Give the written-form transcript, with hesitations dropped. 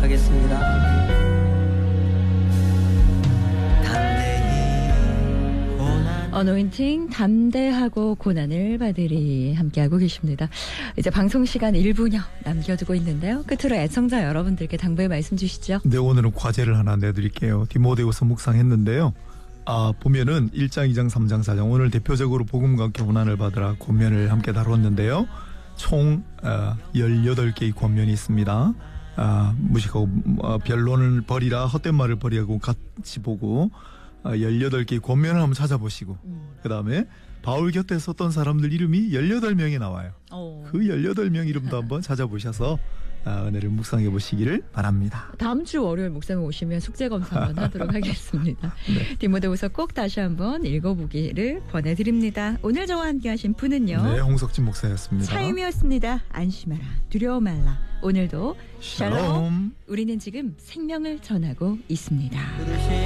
하겠습니다. 어노인팅 담대하고 고난을 받으리 함께하고 계십니다. 이제 방송 시간 1분여 남겨두고 있는데요. 끝으로 애청자 여러분들께 당부의 말씀 주시죠. 네, 오늘은 과제를 하나 내드릴게요. 디모데후서 묵상했는데요. 보면은 1장, 2장, 3장, 4장 오늘 대표적으로 복음과 함께 고난을 받으라 권면을 함께 다뤘는데요. 총 18개의 권면이 있습니다. 무식하고 변론을 버리라, 헛된 말을 버리고 같이 보고 18개의 권면을 한번 찾아보시고 그 다음에 바울 곁에 섰던 사람들 이름이 18명이 나와요. 그 18명 이름도 한번 찾아보셔서 은혜를 묵상해 보시기를 바랍니다. 다음 주 월요일 목사님 오시면 숙제 검사 한번 하도록 하겠습니다. 네. 디모데후서 꼭 다시 한번 읽어보기를 권해드립니다. 오늘 저와 함께 하신 분은요. 네, 홍석진 목사였습니다. 차임이었습니다. 안심하라, 두려워 말라. 오늘도 샬롬. 샬롬. 우리는 지금 생명을 전하고 있습니다.